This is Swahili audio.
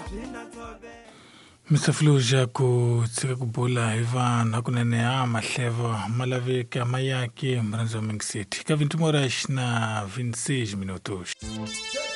Mr. Fluja ku tsika ku bula hi vanhu hakunene mahlevo malaveka mayaki mranzo Ming City ka 20 horas na 26 minutos.